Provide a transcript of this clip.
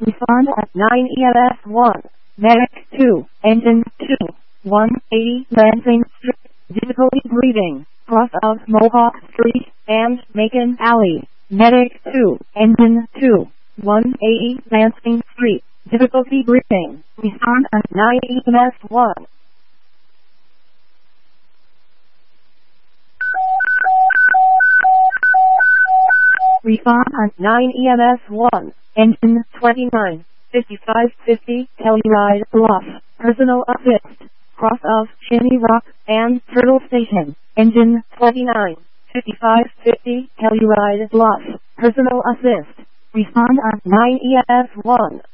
Respond at 9 EMS 1. Medic 2. Engine 2. 180 Lansing Street. Difficulty breathing. Cross of Mohawk Street and Macon Alley. Medic 2. Engine 2. 180 Lansing Street. Difficulty breathing. Respond at 9 EMS 1. Respond at 9 EMS 1. Engine 29. 5550 Telluride Bluff. Personal assist. Cross of Chimney Rock and Turtle Station. Engine 29. 5550 Telluride Bluff. Personal assist. Respond at 9 EMS 1.